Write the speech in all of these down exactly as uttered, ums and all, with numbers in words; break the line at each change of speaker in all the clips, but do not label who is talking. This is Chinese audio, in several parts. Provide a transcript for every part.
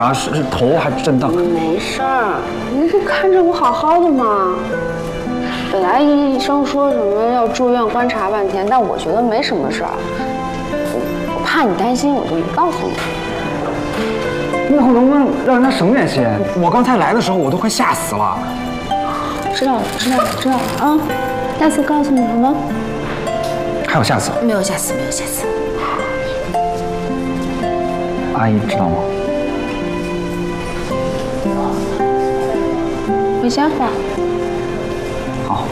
啊，是是头还震荡。
没事儿，你不看着我好好的吗？本来医生说什么要住院观察半天，但我觉得没什么事儿。我怕你担心，我就没告诉你。
你以后能不能让人家省点心？我刚才来的时候，我都快吓死了。
知道了，知道了，知道了啊！下次告诉你好吗？
还有下次？
没有下次，没有下次。
阿姨知道吗？
回家吧。
好。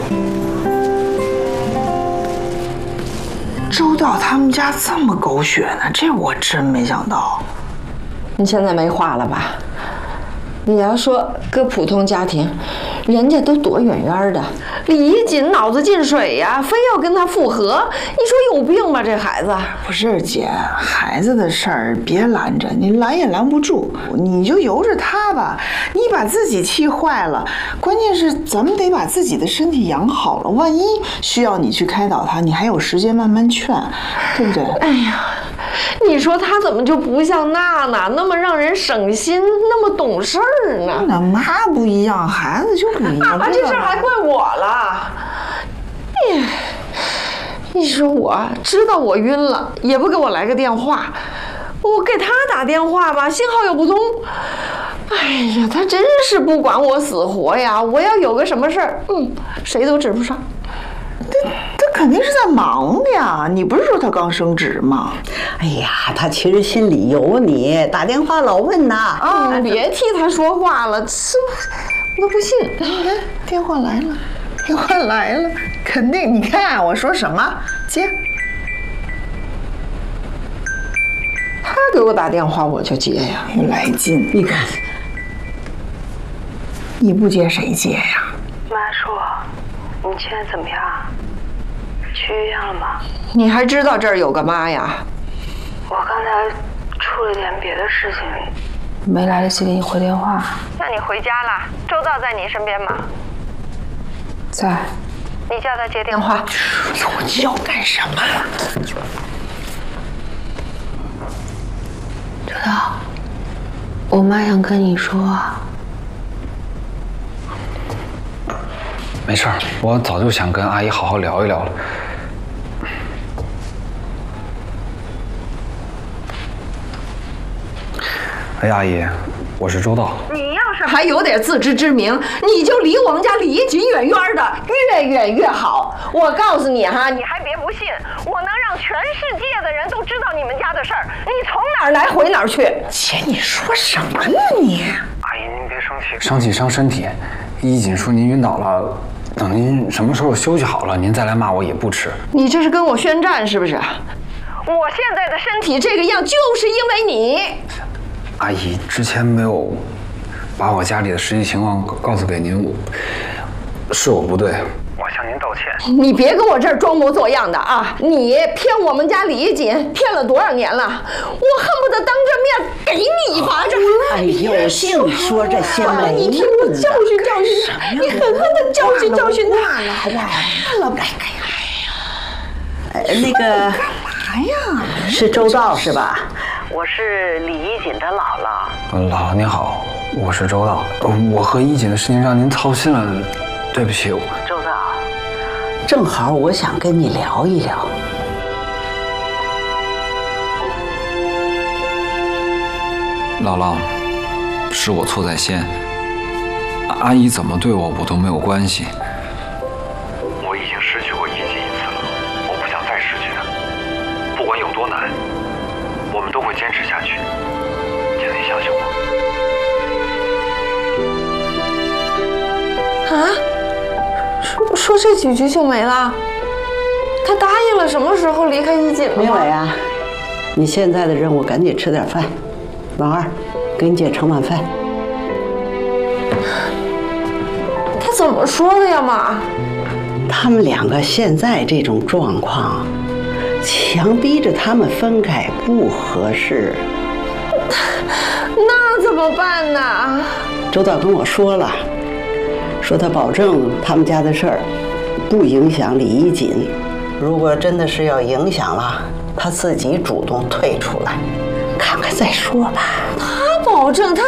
周到他们家这么狗血呢，这我真没想到。
你现在没话了吧？你要说搁普通家庭，人家都躲远远的。李一锦脑子进水呀，非要跟他复合，你说有病吧？这孩子
不是姐，孩子的事儿别拦着，你拦也拦不住，你就由着他吧。你把自己气坏了，关键是咱们得把自己的身体养好了，万一需要你去开导他，你还有时间慢慢劝，对不对？
哎呀。你说他怎么就不像娜娜那么让人省心，那么懂事儿呢？
那妈不一样，孩子就不一样。
啊，这事儿还怪我了。哎呀，你说我知道我晕了，也不给我来个电话，我给他打电话吧，信号又不通。哎呀，他真是不管我死活呀！我要有个什么事儿，嗯，谁都指不上。
他他肯定是在忙的呀，你不是说他刚升职吗？
哎呀，他其实心里有你，打电话老问呐。
啊，别替他说话了，这我都不信。
哎，电话来了，电话来了，肯定。你看我说什么？接。
他给我打电话我就接呀，
又来劲。
你看，
你不接谁接呀？
妈说。你现在怎么样？去医院了吗？
你还知道这儿有个妈呀？
我刚才出了点别的事情，
没来得及给你回电话。
那你回家了？周道在你身边吗？
在。
你叫他接电话。
我叫干什么？
周道，我妈想跟你说。
没事儿，我早就想跟阿姨好好聊一聊了。哎，阿姨，我是周道。
你要是还有点自知之明，你就离我们家李一锦远远的，越远越好。我告诉你哈，你还别不信，我能让全世界的人都知道你们家的事儿，你从哪儿来回哪儿去。
姐，你说什么呢你？
阿姨，您别生气，生气伤身体。一锦说您晕倒了。等您什么时候休息好了，您再来骂我也不迟。
你这是跟我宣战是不是？我现在的身体这个样，就是因为你。
阿姨之前没有把我家里的实际情况告诉给您，是我不对，我向您道歉。
你别跟我这儿装模作样的啊！你骗我们家李一锦骗了多少年了？我恨不得当着面给你一巴掌！
哎呦，净说这些没用的。
你听我教训教训他，你狠狠的教训教训他。
忘了，好不好？忘了，哎
呀，哎，那个干
嘛呀？
是周道是吧？
我是李一锦的姥姥。
姥姥您好，我是周道。我和一锦的事情让您操心了，对不起。
周道，
正好我想跟你聊一聊。
姥姥，是我错在先，阿姨怎么对我，我都没有关系。
我已经失去过一锦一次了，我不想再失去他。不管有多难，我们都会坚持下去。请您相信我。
啊？说说这几句就没了？他答应了什么时候离开一锦了吗？
明伟啊，你现在的任务赶紧吃点饭。王二，给你姐盛碗饭。
他怎么说的呀，妈？
他们两个现在这种状况，强逼着他们分开不合适。
那怎么办呢？
周道跟我说了，说他保证他们家的事儿不影响李一锦。如果真的是要影响了，他自己主动退出来，看看再说吧。
他保证他